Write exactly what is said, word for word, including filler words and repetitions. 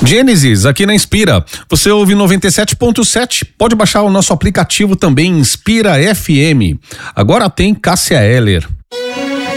Gênesis, aqui na Inspira. Você ouve noventa e sete ponto sete. Pode baixar o nosso aplicativo também, Inspira F M. Agora tem Cássia Eller.